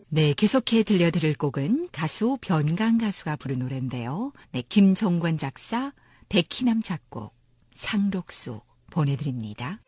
네, 계속해 들려드릴 곡은 가수 변강 가수가 부른 노래인데요. 네, 김종권 작사, 백희남 작곡, 상록수 보내드립니다.